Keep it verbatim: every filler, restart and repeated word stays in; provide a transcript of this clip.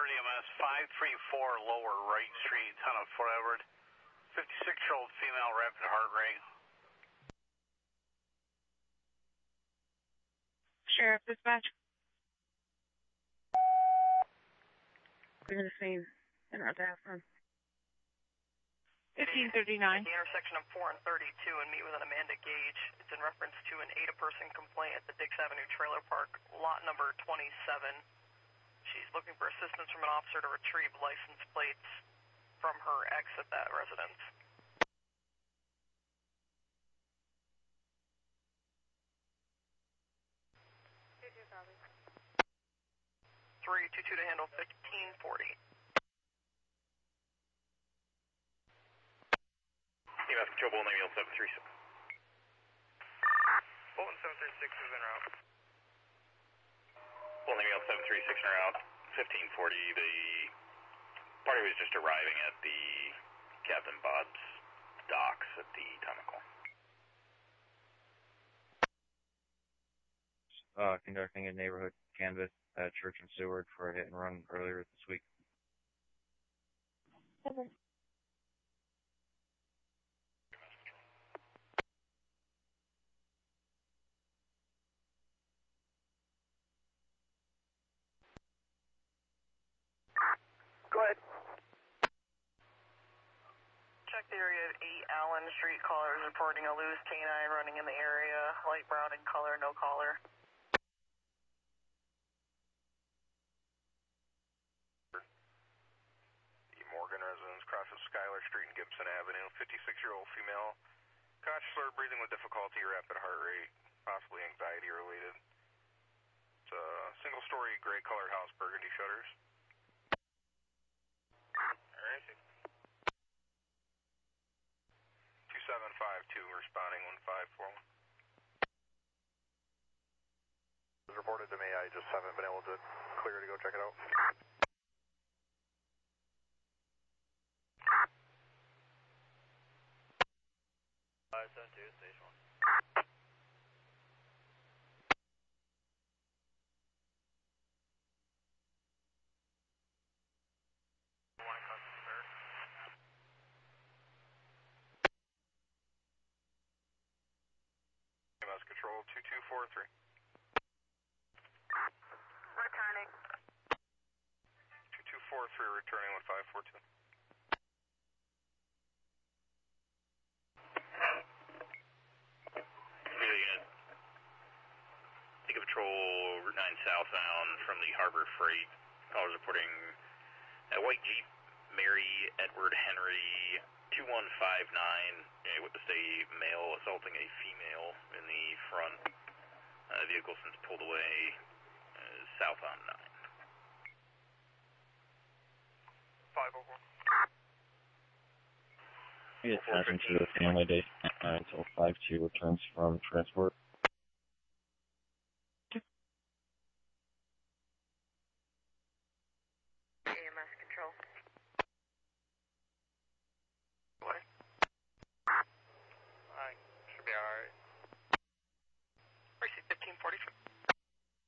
Edward E M S, five three four Lower Wright Street, Town of Fort Edward. fifty-six-year-old female, rapid heart rate. Sheriff, dispatch. Clear the scene. Interruption. fifteen thirty-nine. At the intersection of four and thirty-two and meet with an Amanda Gage. It's in reference to an eight-person complaint at the Dix Avenue Trailer Park, lot number twenty-seven. She's looking for assistance from an officer to retrieve license plates from her ex at that residence. three two two to handle fifteen forty. E M S control, Bolton Email seven three six. Bolton seven three six is en route. Bolton Email seven three six en route. fifteen forty, the party was just arriving at the Captain Bob's docks at the Tomical. Uh, conducting a neighborhood canvass at Church and Seward for a hit and run earlier this week. Okay. Go ahead. Check the area of eight Allen Street. Callers reporting a loose canine running in the area. Light brown in color, no collar. The Morgan residence crosses Schuyler Street and Gibson Avenue. fifty-six-year-old female. Conscious, slurred breathing with difficulty, rapid heart rate, possibly anxiety related. It's a single-story gray-colored house, burgundy shutters. Alright. two seven five two responding one five four one. It was reported to me, I just haven't been able to clear to go check it out. five seven two, station one. Control two two four three. Returning. two two four three, returning one five four two. Really good. Take a patrol Route nine southbound from the Harbor Freight. Callers reporting a white Jeep, Mary Edward Henry two one five nine, uh, witnessed a male assaulting a female in the front. Uh, vehicle since pulled away uh, south on nine. five oh four. Pay attention to the family day nine until five two returns from transport.